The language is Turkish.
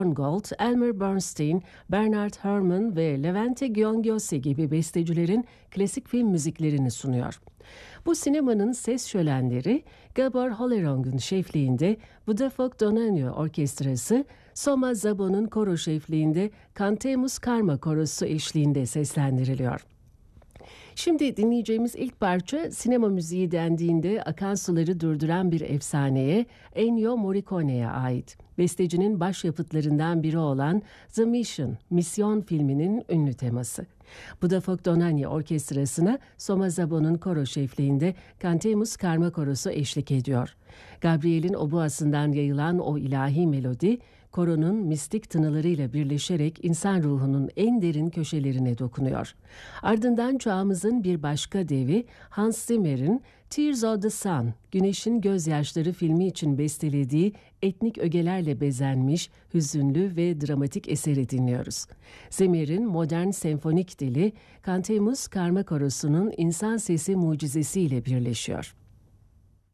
Gold, Elmer Bernstein, Bernard Herrmann ve Levente Giongosi gibi bestecilerin klasik film müziklerini sunuyor. Bu sinemanın ses şölenleri Gabor Holerong'un şefliğinde Vodafok Donanio Orkestrası, Soma Zabo'nun koro şefliğinde Cantemus Karma Korosu eşliğinde seslendiriliyor. Şimdi dinleyeceğimiz ilk parça sinema müziği dendiğinde akan suları durduran bir efsaneye, Ennio Morricone'ye ait. Bestecinin başyapıtlarından biri olan The Mission, Misyon filminin ünlü teması. Vodafok Donanio Orkestrası'na Soma Zabo'nun koro şefliğinde Cantemus Karma Korosu eşlik ediyor. Gabriel'in oboasından yayılan o ilahi melodi, koronun mistik tınılarıyla birleşerek insan ruhunun en derin köşelerine dokunuyor. Ardından çağımızın bir başka devi Hans Zimmer'in Tears of the Sun, Güneşin Gözyaşları filmi için bestelediği etnik ögelerle bezenmiş, hüzünlü ve dramatik eseri dinliyoruz. Zimmer'in modern senfonik dili, Cantemus Karma Korosu'nun insan sesi mucizesiyle birleşiyor.